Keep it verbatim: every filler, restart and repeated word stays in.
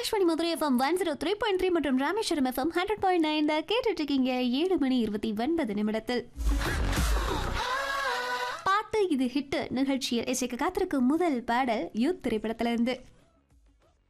Akashvani Madurai FM one zero three point three மற்றும் Rameswaram FM hundred point nine கேட்டுட்டு இருக்கீங்க. ஏழு மணி இருபத்தி ஒன்பது நிமிடத்தில் பாட்டு இது ஹிட் நிகழ்ச்சியில் இசைக்கு காத்திருக்கும் முதல் பாடல் யூத் திரைப்படத்திலிருந்து.